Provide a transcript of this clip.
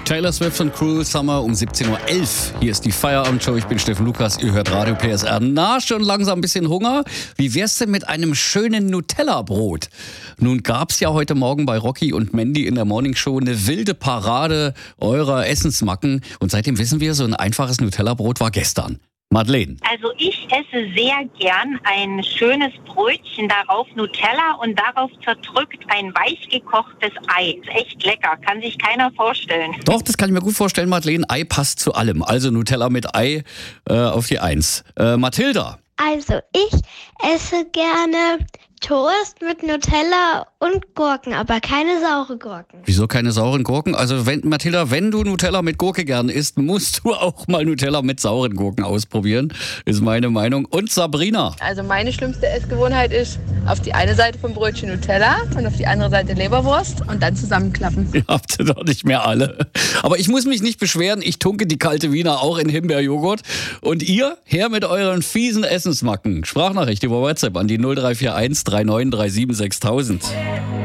Taylor Swift und Cruel Summer um 17.11 Uhr. Hier ist die Feierabendshow. Ich bin Steffen Lukas. Ihr hört Radio PSR. Na, schon langsam ein bisschen Hunger? Wie wär's denn mit einem schönen Nutella-Brot? Nun gab's ja heute Morgen bei Rocky und Mandy in der Morningshow eine wilde Parade eurer Essensmacken. Und seitdem wissen wir, so ein einfaches Nutella-Brot war gestern. Madeleine. Also ich esse sehr gern ein schönes Brötchen, darauf Nutella und darauf zerdrückt ein weich gekochtes Ei. Ist echt lecker, kann sich keiner vorstellen. Doch, das kann ich mir gut vorstellen, Madeleine. Ei passt zu allem. Also Nutella mit Ei auf die Eins. Mathilda. Also ich esse gerne Toast mit Nutella und Gurken, aber keine saure Gurken. Wieso keine sauren Gurken? Also Mathilda, wenn du Nutella mit Gurke gern isst, musst du auch mal Nutella mit sauren Gurken ausprobieren, ist meine Meinung. Und Sabrina? Also meine schlimmste Essgewohnheit ist, auf die eine Seite vom Brötchen Nutella und auf die andere Seite Leberwurst und dann zusammenklappen. Ihr habt doch nicht mehr alle. Aber ich muss mich nicht beschweren, ich tunke die kalte Wiener auch in Himbeerjoghurt. Und ihr, her mit euren fiesen Essensmacken. Sprachnachricht über WhatsApp an die 0341 3937 6000.